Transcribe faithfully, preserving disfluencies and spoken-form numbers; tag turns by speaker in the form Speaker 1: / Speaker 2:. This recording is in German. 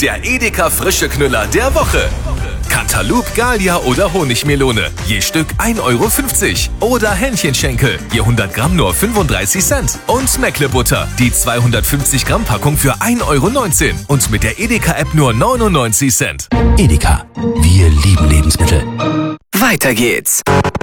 Speaker 1: der Edeka frische Knüller der Woche. Cantaloupe, Gallia oder Honigmelone, je Stück ein Euro fünfzig. Oder Hähnchenschenkel, je hundert Gramm nur fünfunddreißig Cent. Und Meckle-Butter, die zweihundertfünfzig Gramm Packung für ein Euro neunzehn. Und mit der Edeka-App nur neunundneunzig Cent.
Speaker 2: Edeka, wir lieben Lebensmittel.
Speaker 3: Weiter geht's.